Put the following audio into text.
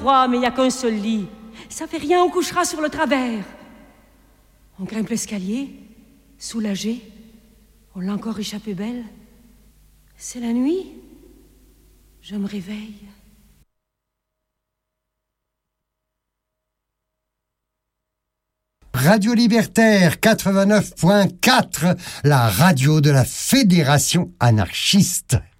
froid, mais il n'y a qu'un seul lit. Ça fait rien, on couchera sur le travers. On grimpe l'escalier, soulagé. On l'a encore échappé belle. C'est la nuit. Je me réveille. Radio Libertaire 89.4, la radio de la Fédération anarchiste.